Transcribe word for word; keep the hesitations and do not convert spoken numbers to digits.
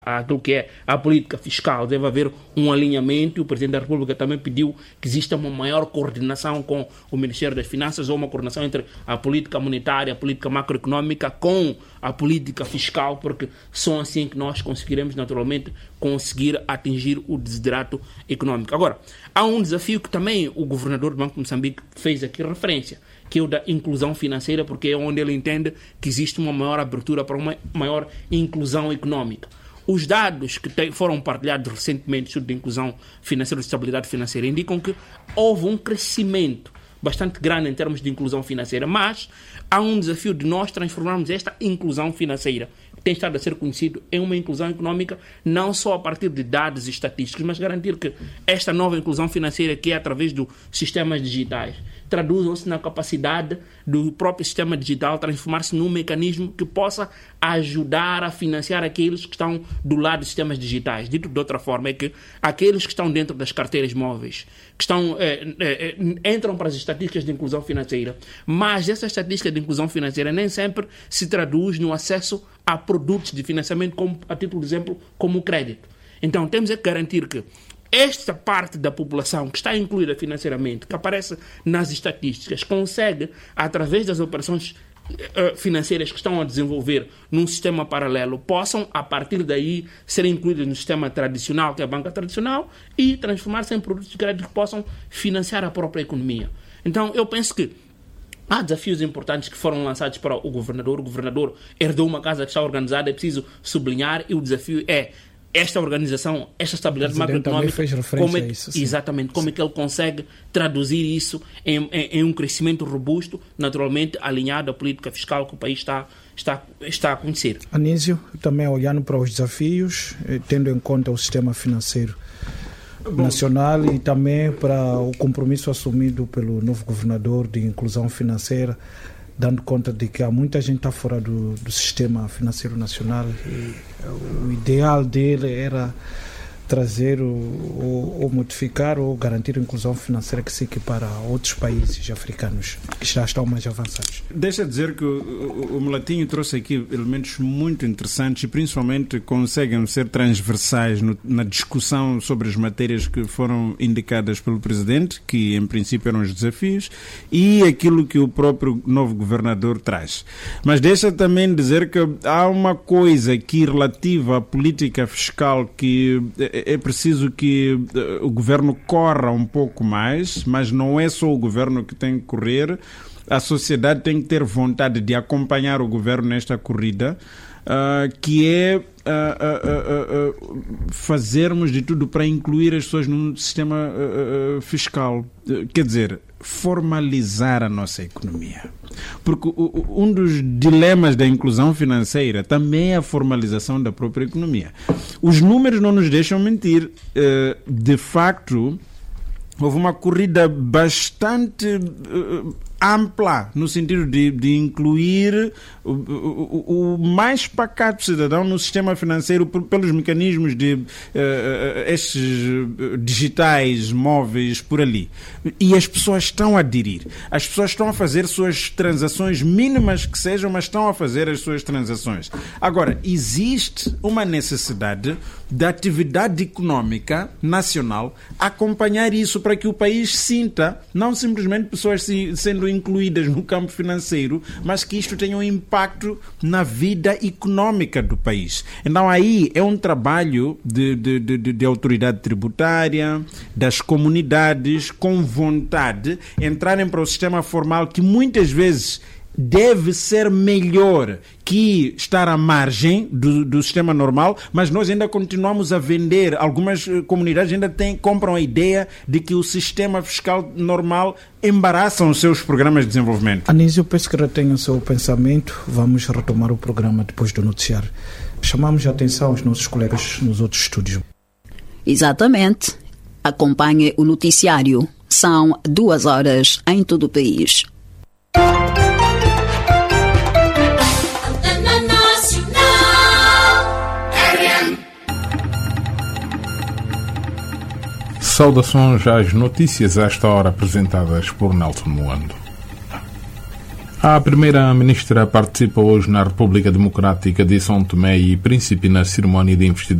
aquilo que é a política fiscal. Deve haver um alinhamento e o Presidente da República também pediu que exista uma maior coordenação com o Ministério das Finanças ou uma coordenação entre a política monetária, a política macroeconómica com a política fiscal, porque só assim que nós conseguiremos naturalmente conseguir atingir o desiderato económico. Agora, há um desafio que também o governador do Banco de Moçambique fez aqui referência, que é o da inclusão financeira, porque é onde ele entende que existe uma maior abertura para uma maior inclusão económica. Os dados que te, foram partilhados recentemente sobre a inclusão financeira e estabilidade financeira indicam que houve um crescimento bastante grande em termos de inclusão financeira, mas há um desafio de nós transformarmos esta inclusão financeira, que tem estado a ser conhecido, em uma inclusão económica, não só a partir de dados e estatísticos, mas garantir que esta nova inclusão financeira, que é através dos sistemas digitais, traduzam-se na capacidade do próprio sistema digital transformar-se num mecanismo que possa ajudar a financiar aqueles que estão do lado dos sistemas digitais. Dito de outra forma, é que aqueles que estão dentro das carteiras móveis, que estão, é, é, entram para as estatísticas de inclusão financeira, mas essa estatística de inclusão financeira nem sempre se traduz no acesso a produtos de financiamento, como, a título de exemplo, como o crédito. Então, temos que garantir que esta parte da população que está incluída financeiramente, que aparece nas estatísticas, consegue, através das operações uh, financeiras que estão a desenvolver num sistema paralelo, possam, a partir daí, ser incluídos no sistema tradicional, que é a banca tradicional, e transformar-se em produtos de crédito que possam financiar a própria economia. Então, eu penso que há desafios importantes que foram lançados para o governador. O governador herdou uma casa que está organizada, é preciso sublinhar, e o desafio é esta organização, esta estabilidade macroeconómica, fez como é, a isso, sim. Exatamente, como é que ele consegue traduzir isso em, em, em um crescimento robusto, naturalmente alinhado à política fiscal que o país está, está, está a conhecer. Anísio, também olhando para os desafios, tendo em conta o sistema financeiro Bom, nacional e também para o compromisso assumido pelo novo governador de inclusão financeira, dando conta de que há muita gente está fora do, do sistema financeiro nacional e o ideal dele era trazer o, ou, ou modificar ou garantir a inclusão financeira que se equipara a outros países africanos que já estão mais avançados. Deixa dizer que o, o, o Mulatinho trouxe aqui elementos muito interessantes e principalmente conseguem ser transversais no, na discussão sobre as matérias que foram indicadas pelo Presidente, que em princípio eram os desafios, e aquilo que o próprio novo governador traz. Mas deixa também dizer que há uma coisa aqui relativa à política fiscal que é preciso que o governo corra um pouco mais, mas não é só o governo que tem que correr, a sociedade tem que ter vontade de acompanhar o governo nesta corrida, uh, que é uh, uh, uh, uh, fazermos de tudo para incluir as pessoas no sistema uh, uh, fiscal. Uh, quer dizer, formalizar a nossa economia. Porque um dos dilemas da inclusão financeira também é a formalização da própria economia. Os números não nos deixam mentir. De facto, houve uma corrida bastante ampla no sentido de, de incluir o, o, o mais pacato cidadão no sistema financeiro por, pelos mecanismos de uh, estes digitais, móveis, por ali. E as pessoas estão a aderir. As pessoas estão a fazer suas transações, mínimas que sejam, mas estão a fazer as suas transações. Agora, existe uma necessidade da atividade económica nacional acompanhar isso para que o país sinta, não simplesmente pessoas se, sendo incluídas no campo financeiro, mas que isto tenha um impacto na vida económica do país. Então aí é um trabalho de, de, de, de autoridade tributária, das comunidades, com vontade, entrarem para o sistema formal que muitas vezes deve ser melhor que estar à margem do, do sistema normal, mas nós ainda continuamos a vender. Algumas comunidades ainda têm, compram a ideia de que o sistema fiscal normal embaraça os seus programas de desenvolvimento. Anísio, penso que retém o seu pensamento. Vamos retomar o programa depois do noticiário. Chamamos a atenção aos nossos colegas nos outros estúdios. Exatamente. Acompanhe o noticiário. São duas horas em todo o país. Saudações às notícias a esta hora apresentadas por Nelson Moando. A primeira-ministra participa hoje na República Democrática de São Tomé e Príncipe na cerimónia de investidura